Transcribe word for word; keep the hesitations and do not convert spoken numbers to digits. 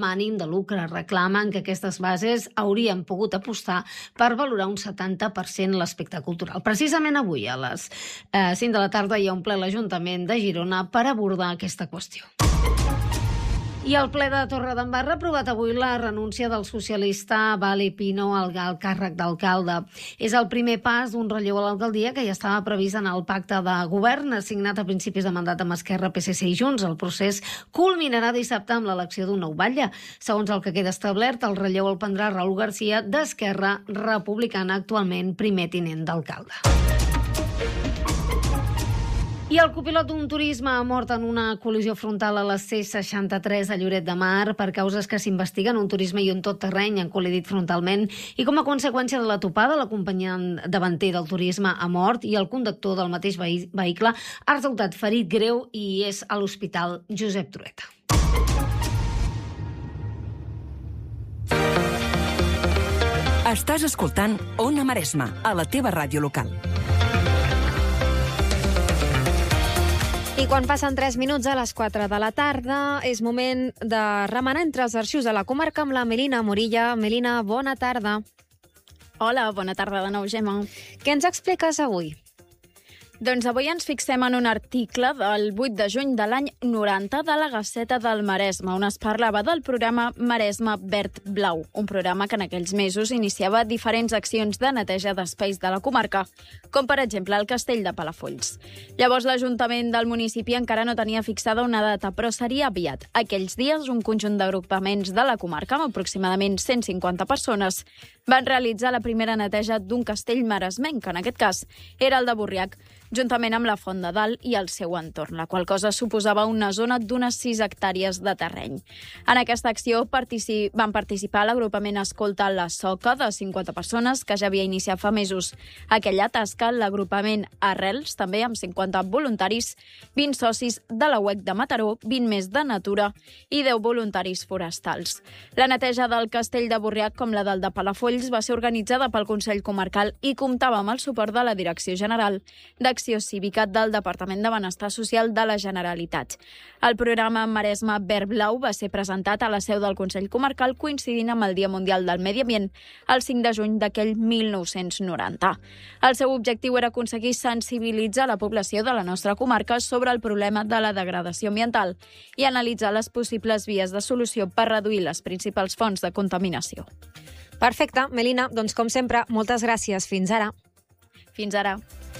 ànim de lucre. Reclamen que aquestes bases haurien pogut apostar per valorar un setanta per cent l'aspecte cultural. Precisament avui, a les eh, cinc de la tarda, hi ha un ple a l'Ajuntament de Girona per abordar aquesta qüestió. I el ple de Torredembarra ha aprovat avui la renúncia del socialista Vali Pino al càrrec d'alcalde. És el primer pas d'un relleu a l'alcaldia que ja estava previst en el pacte de govern assignat a principis de mandat amb Esquerra, P S C i Junts. El procés culminarà dissabte amb l'elecció d'un nou batlle. Segons el que queda establert, el relleu el prendrà Raül Garcia d'Esquerra Republicana, actualment primer tinent d'alcalde. I el copilot d'un turisme ha mort en una col·lisió frontal a la C seixanta-tres a Lloret de Mar per causes que s'investiguen. Un turisme i un tot terreny han col·lidit frontalment i com a conseqüència de la topada l'acompanyant davanter del turisme ha mort i el conductor del mateix vehicle ha resultat ferit greu i és a l'Hospital Josep Trueta. Estàs escoltant Ona Maresma, a la teva ràdio local. I quan passen tres minuts a les quatre de la tarda, és moment de remenar entre els arxius de la comarca amb la Melina Morilla. Melina, bona tarda. Hola, bona tarda de nou, Gemma. Què ens expliques avui? Doncs avui ens fixem en un article del vuit de juny de l'any noranta de la Gaceta del Maresme, on es parlava del programa Maresme Verd Blau, un programa que en aquells mesos iniciava diferents accions de neteja d'espais de la comarca, com per exemple el Castell de Palafolls. Llavors l'Ajuntament del municipi encara no tenia fixada una data, però seria aviat. Aquells dies, un conjunt d'agrupaments de la comarca, amb aproximadament cent cinquanta persones, van realitzar la primera neteja d'un castell maresmenc, que en aquest cas era el de Borriac, juntament amb la Font de Dalt i el seu entorn, la qual cosa suposava una zona d'unes sis hectàrees de terreny. En aquesta acció partici- van participar l'agrupament Escolta la Soca, de cinquanta persones, que ja havia iniciat fa mesos aquella tasca, l'agrupament Arrels, també amb cinquanta voluntaris, vint socis de la U E C de Mataró, vint més de Natura i deu voluntaris forestals. La neteja del castell de Borriac, com la del de Palafolls, va ser organitzada pel Consell Comarcal i comptava amb el suport de la Direcció General d'Acció Cívica del Departament de Benestar Social de la Generalitat. El programa Maresme Verd Blau va ser presentat a la seu del Consell Comarcal coincidint amb el Dia Mundial del Medi Ambient, el cinc de juny d'aquell mil nou-cents noranta. El seu objectiu era aconseguir sensibilitzar la població de la nostra comarca sobre el problema de la degradació ambiental i analitzar les possibles vies de solució per reduir les principals fonts de contaminació. Perfecte, Melina, doncs com sempre, moltes gràcies. Fins ara. Fins ara.